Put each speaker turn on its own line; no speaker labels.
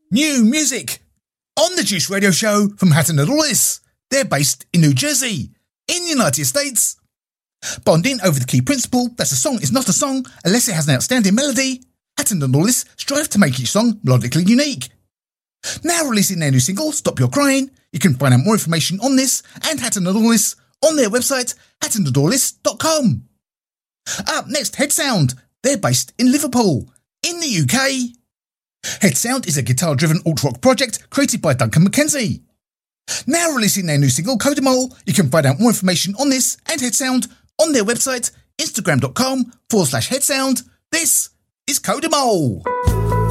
New music on the Juice Radio Show from Hatton and Lawless. They're based in New Jersey, in the United States. Bonding over the key principle that a song is not a song unless it has an outstanding melody, Hatton and Lawless strive to make each song melodically unique. Now releasing their new single, Stop Your Crying, you can find out more information on this and Hatton and Lawless on their website, hattonandlawless.com. Up next, Head Sound. They're based in Liverpool, in the UK. Head Sound is a guitar-driven alt-rock project created by Duncan McKenzie. Now releasing their new single, Codemole, you can find out more information on this and Head Sound on their website, instagram.com/headsound. This is Codemole.